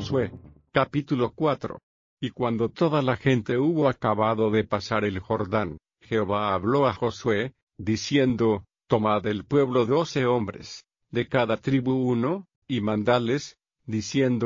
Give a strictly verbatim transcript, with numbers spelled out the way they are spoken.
Josué. Capítulo cuatro. Y cuando toda la gente hubo acabado de pasar el Jordán, Jehová habló a Josué, diciendo: Tomad del pueblo doce hombres, de cada tribu uno, y mandadles, diciendo: